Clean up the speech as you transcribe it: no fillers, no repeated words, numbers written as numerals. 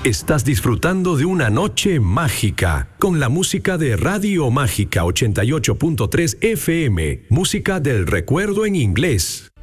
Estás disfrutando de una noche mágica con la música de Radio Mágica 88.3 FM, música del recuerdo en inglés.